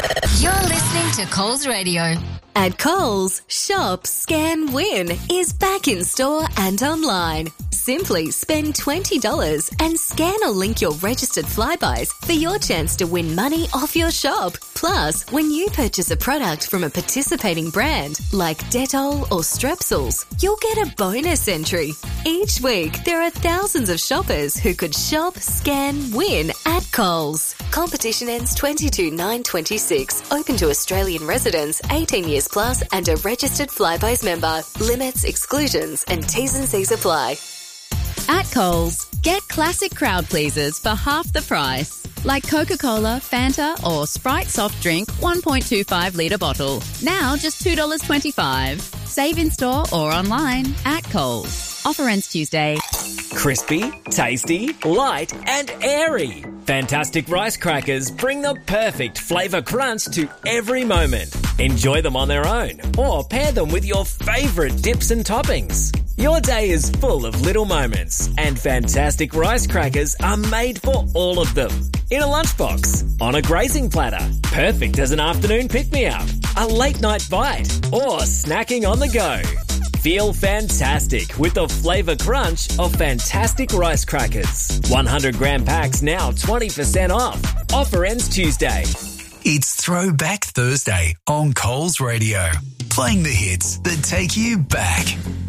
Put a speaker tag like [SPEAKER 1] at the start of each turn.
[SPEAKER 1] You're listening to Coles Radio.
[SPEAKER 2] At Coles, Shop, Scan, Win is back in store and online. Simply spend $20 and scan or link your registered Flybuys for your chance to win money off your shop. Plus, when you purchase a product from a participating brand like Dettol or Strepsils, you'll get a bonus entry. Each week, there are thousands of shoppers who could shop, scan, win at Coles. Competition ends 22/9/26. Open to Australian residents 18 years plus and a registered Flybuys member. Limits, exclusions and T's and C's apply.
[SPEAKER 3] At Coles, get classic crowd pleasers for half the price. Like Coca-Cola, Fanta or Sprite soft drink 1.25 litre bottle. Now just $2.25. Save in store or online at Coles. Offer ends Tuesday.
[SPEAKER 4] Crispy, tasty, light and airy. Fantastic rice crackers bring the perfect flavour crunch to every moment. Enjoy them on their own or pair them with your favourite dips and toppings. Your day is full of little moments and Fantastic rice crackers are made for all of them. In a lunchbox, on a grazing platter, perfect as an afternoon pick-me-up, a late-night bite or snacking on the go. Feel fantastic with the flavour crunch of Fantastic rice crackers. 100-gram packs now 20% off. Offer ends Tuesday.
[SPEAKER 5] It's Throwback Thursday on Coles Radio. Playing the hits that take you back.